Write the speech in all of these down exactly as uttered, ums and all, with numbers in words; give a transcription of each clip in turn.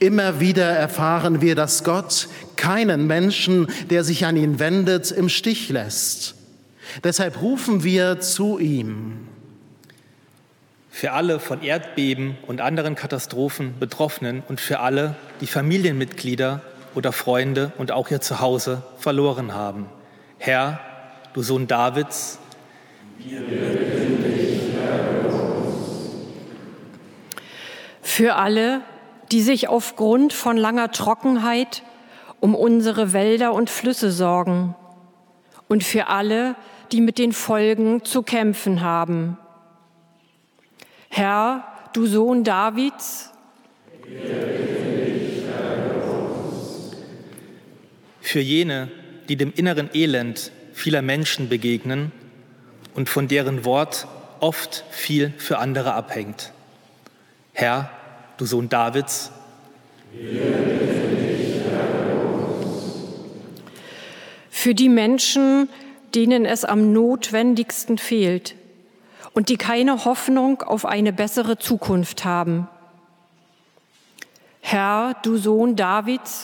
Immer wieder erfahren wir, dass Gott keinen Menschen, der sich an ihn wendet, im Stich lässt. Deshalb rufen wir zu ihm. Für alle von Erdbeben und anderen Katastrophen Betroffenen und für alle, die Familienmitglieder oder Freunde und auch ihr Zuhause verloren haben. Herr, du Sohn Davids, wir bitten dich, höre uns. Für alle, die sich aufgrund von langer Trockenheit um unsere Wälder und Flüsse sorgen. Und für alle, die mit den Folgen zu kämpfen haben. Herr, du Sohn Davids, für jene, die dem inneren Elend vieler Menschen begegnen und von deren Wort oft viel für andere abhängt. Herr, du Sohn Davids, für die Menschen, denen es am notwendigsten fehlt und die keine Hoffnung auf eine bessere Zukunft haben. Herr, du Sohn Davids,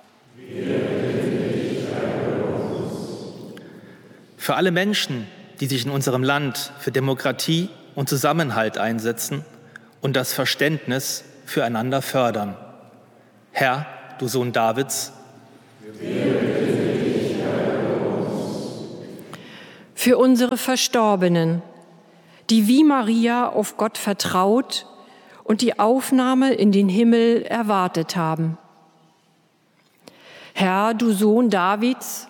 für alle Menschen, die sich in unserem Land für Demokratie und Zusammenhalt einsetzen und das Verständnis füreinander fördern. Herr, du Sohn Davids, für unsere Verstorbenen, die wie Maria auf Gott vertraut und die Aufnahme in den Himmel erwartet haben. Herr, du Sohn Davids,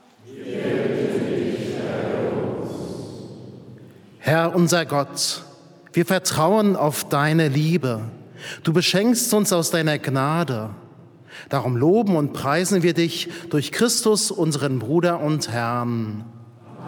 Herr unser Gott, wir vertrauen auf deine Liebe. Du beschenkst uns aus deiner Gnade. Darum loben und preisen wir dich durch Christus, unseren Bruder und Herrn.